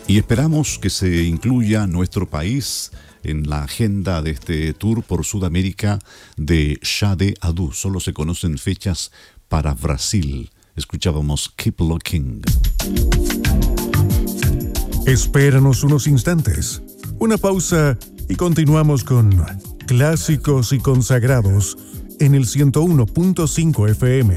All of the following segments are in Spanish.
Y esperamos que se incluya nuestro país en la agenda de este tour por Sudamérica de Xade Adu. Solo se conocen fechas para Brasil. Escuchábamos Keep Looking. Espéranos unos instantes. Una pausa y continuamos con Clásicos y Consagrados en el 101.5 FM.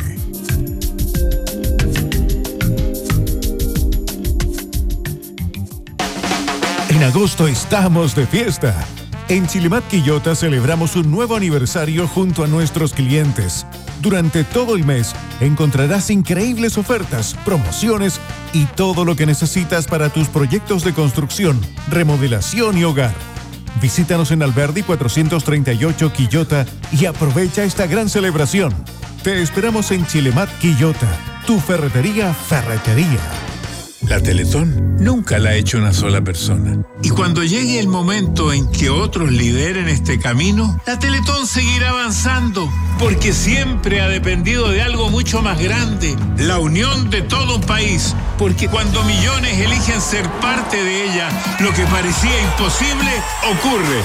En agosto estamos de fiesta. En Chilemat Quillota celebramos un nuevo aniversario junto a nuestros clientes. Durante todo el mes encontrarás increíbles ofertas, promociones y todo lo que necesitas para tus proyectos de construcción, remodelación y hogar. Visítanos en Alberdi 438 Quillota y aprovecha esta gran celebración. Te esperamos en Chilemat Quillota, tu ferretería. La Teletón nunca la ha hecho una sola persona. Y cuando llegue el momento en que otros lideren este camino, la Teletón seguirá avanzando, porque siempre ha dependido de algo mucho más grande, la unión de todo un país. Porque cuando millones eligen ser parte de ella, lo que parecía imposible ocurre.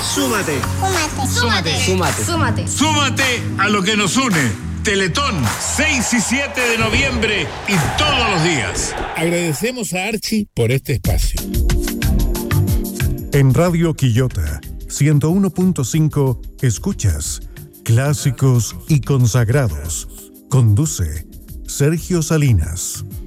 Súmate a lo que nos une. Teletón, 6 y 7 de noviembre y todos los días. Agradecemos a Archie por este espacio. En Radio Quillota 101.5 escuchas Clásicos y Consagrados. Conduce Sergio Salinas.